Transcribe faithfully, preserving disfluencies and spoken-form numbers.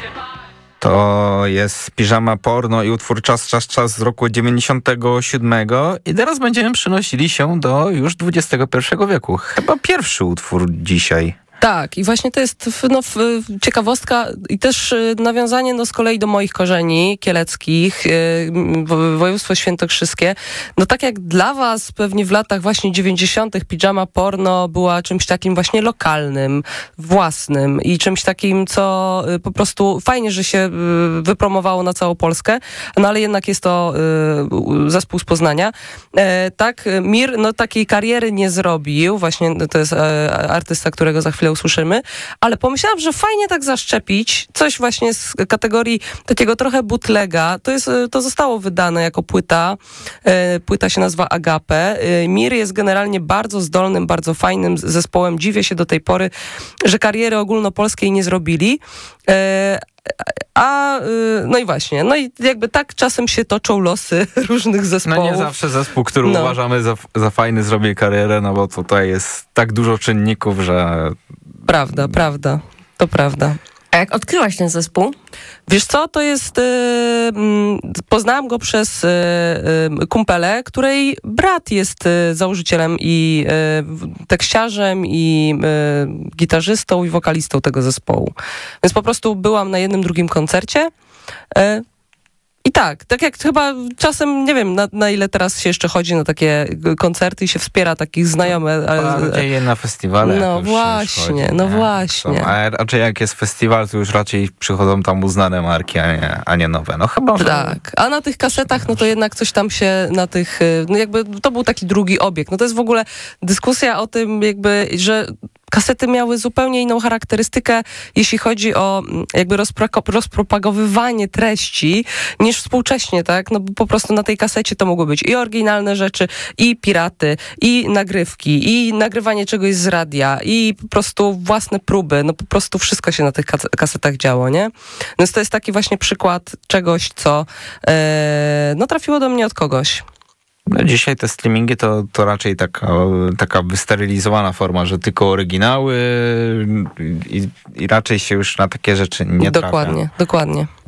To jest Piżama Porno i utwór Czas, Czas, Czas z roku dziewięćdziesiątego siódmego i teraz będziemy przenosili się do już dwudziestego pierwszego wieku. Chyba pierwszy utwór dzisiaj. Tak, i właśnie to jest no, ciekawostka i też nawiązanie no, z kolei do moich korzeni kieleckich, województwo świętokrzyskie. No tak jak dla was pewnie w latach właśnie dziewięćdziesiątych Piżama Porno była czymś takim właśnie lokalnym, własnym i czymś takim, co po prostu fajnie, że się wypromowało na całą Polskę, no ale jednak jest to zespół z Poznania. Tak, Mir no takiej kariery nie zrobił, właśnie to jest artysta, którego za chwilę usłyszymy, ale pomyślałam, że fajnie tak zaszczepić coś właśnie z kategorii takiego trochę bootlega. To jest, to zostało wydane jako płyta. Płyta się nazywa Agape. Mir jest generalnie bardzo zdolnym, bardzo fajnym zespołem. Dziwię się do tej pory, że kariery ogólnopolskiej nie zrobili. A, no i właśnie, no i jakby tak czasem się toczą losy różnych zespołów. No nie zawsze zespół, który no. uważamy za, za fajny, zrobi karierę, no bo tutaj jest tak dużo czynników, że... Prawda, prawda, to prawda. A jak odkryłaś ten zespół? Wiesz co, to jest... Yy, poznałam go przez yy, kumpelę, której brat jest yy, założycielem i yy, tekściarzem i yy, gitarzystą i wokalistą tego zespołu. Więc po prostu byłam na jednym, drugim koncercie. Yy, I tak, tak jak chyba czasem, nie wiem na, na ile teraz się jeszcze chodzi na takie koncerty i się wspiera takich znajomych. Bardziej na festiwale. No właśnie, chodzi, no nie? właśnie. A raczej jak jest festiwal, to już raczej przychodzą tam uznane marki, a nie, a nie nowe. No chyba, że... Tak, a na tych kasetach, no to jednak coś tam się na tych, no jakby to był taki drugi obieg. No to jest w ogóle dyskusja o tym jakby, że kasety miały zupełnie inną charakterystykę, jeśli chodzi o jakby rozpro- rozpropagowywanie treści, niż współcześnie, tak? No bo po prostu na tej kasecie to mogły być i oryginalne rzeczy, i piraty, i nagrywki, i nagrywanie czegoś z radia, i po prostu własne próby. No po prostu wszystko się na tych kas- kasetach działo, nie? Więc to jest taki właśnie przykład czegoś, co e, no trafiło do mnie od kogoś. No dzisiaj te streamingi to, to raczej taka, taka wysterylizowana forma, że tylko oryginały i, i raczej się już na takie rzeczy nie trafia. Dokładnie, dokładnie.